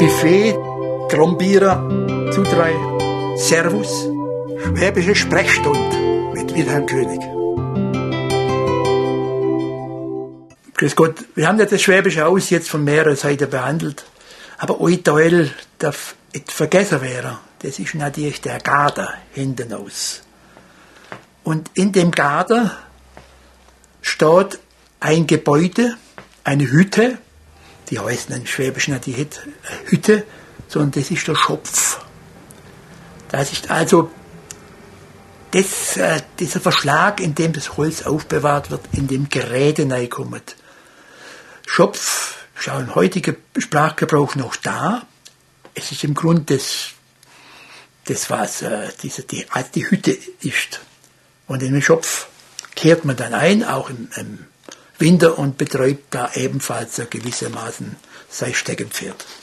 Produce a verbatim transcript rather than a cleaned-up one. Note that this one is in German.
Buffet, Trombierer, Zutrei, Servus. Schwäbische Sprechstunde mit Wilhelm König. Grüß Gott, wir haben ja das Schwäbische Haus jetzt von mehreren Seiten behandelt, aber ein Teil darf nicht vergessen werden. Das ist natürlich der Garten hinten aus. Und in dem Garten steht ein Gebäude, eine Hütte, die heißt in Schwäbisch nicht die Hütte, sondern das ist der Schopf. Das ist also das, äh, dieser Verschlag, in dem das Holz aufbewahrt wird, in dem Geräte reinkommt. Schopf ist auch im heutigen Sprachgebrauch noch da. Es ist im Grunde das, das was äh, diese, die, also die Hütte ist. Und in den Schopf kehrt man dann ein, auch im, im Winter, und betreibt da ebenfalls so gewissermaßen sein Steckenpferd.